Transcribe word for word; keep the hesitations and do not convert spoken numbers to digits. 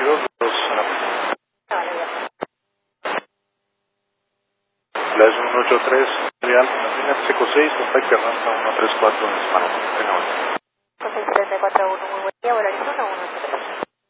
dos dos a la mañana. Vale, bien. La es uno ocho tres Real, la línea seco seis, contacto Arranza uno tres cuatro en Hispano. Con seis treinta y cuatro uno, muy buen día, volar